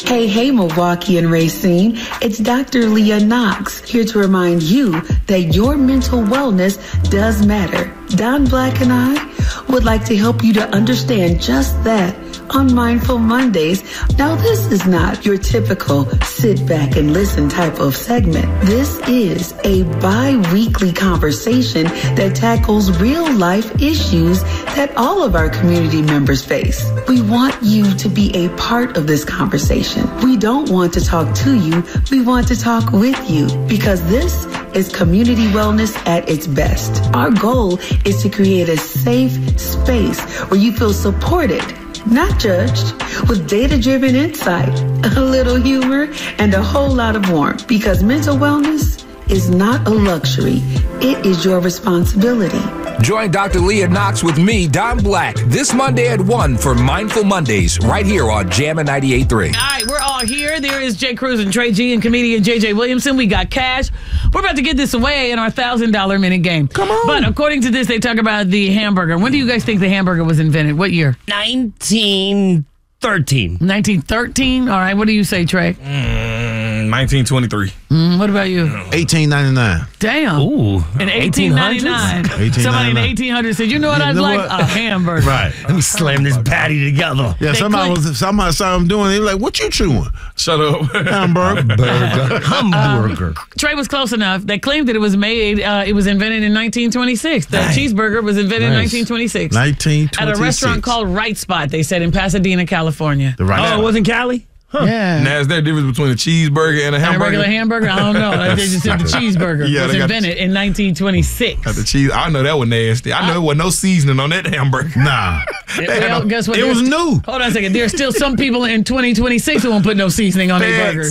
Hey, Milwaukee and Racine. It's Dr. Leah Knox here to remind you that your mental wellness does matter. Don Black and I would like to help you to understand just that on Mindful Mondays. Now, this is not your typical sit back and listen type of segment. This is a bi-weekly conversation that tackles real life issues that all of our community members face. We want you to be a part of this conversation. We don't want to talk to you. We want to talk with you, because this is community wellness at its best. Our goal is to create a safe space where you feel supported, not judged, with data-driven insight, a little humor, and a whole lot of warmth. Because mental wellness is not a luxury. It is your responsibility. Join Dr. Leah Knox with me, Don Black, this Monday at 1 for Mindful Mondays, right here on Jammin' 98.3. All right, we're all here. There is Jay Cruz and Trey G and comedian J.J. Williamson. We got cash. We're about to get this away in our $1,000 minute game. Come on. But according to this, they talk about the hamburger. When do you guys think the hamburger was invented? What year? 1913. 1913? All right, what do you say, Trey? 1923. What about you? 1899. Damn. Ooh. In 1899. Somebody in the 1800s said, you know what I'd like? A hamburger. Right. Let me slam this patty together. Yeah, somebody saw him doing it. They were like, what you chewing? Shut up. Hamburger. Trey was close enough. They claimed that it was made, it was invented in 1926. The cheeseburger was invented in 1926. 1926. At a restaurant called Right Spot, they said, in Pasadena, California. The right Oh, it wasn't Cali? Yeah. Now, is there a difference between a cheeseburger and a And a hamburger? regular hamburger? I don't know. They just said the cheeseburger Yeah, was they got invented in 1926. Got the cheese. I know that was nasty. I know there was no seasoning on that hamburger. Nah. Well, guess what? It was new. Hold on a second. There's still some people in 2026 who won't put no seasoning on their burgers.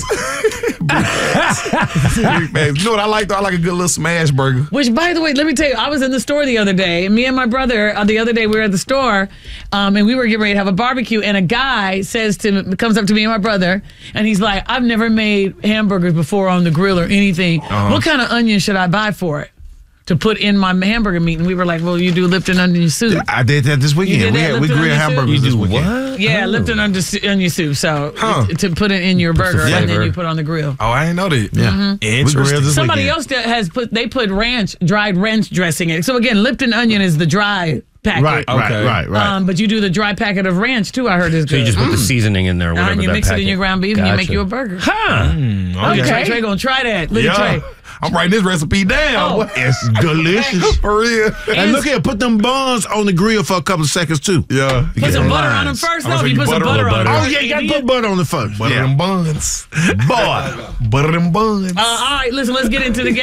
Man, you know what I like, though? I like a good little smash burger. Which, by the way, let me tell you, I was in the store the other day. Me and my brother, the other day, we were at the store, and we were getting ready to have a barbecue, and a guy comes up to me and my brother, and he's like, I've never made hamburgers before on the grill or anything. What kind of onion should I buy for it to put in my hamburger meat? And we were like, well, you do Lipton onion soup. I did that this weekend. We grilled hamburgers this weekend. What? Yeah, Lipton onion soup. So to put it in your burger, and then you put on the grill. Oh, I didn't know that. Yeah. Interesting. Somebody else they put dried ranch dressing in it. So again, Lipton onion is the dry packet. Right. But you do the dry packet of ranch too, I heard is good. So you just put the seasoning in there or whatever and you mix it in your ground beef and you make you a burger. Okay. Trey gonna try that. Look at Trey. I'm writing this recipe down. It's delicious. For real. And look here, put them buns on the grill for a couple of seconds, too. Yeah. Put some butter on them first, though. You put some butter on them. Oh, yeah, you got to put butter on the first. Butter them buns. Boy. Butter them buns. All right, listen, let's get into the game.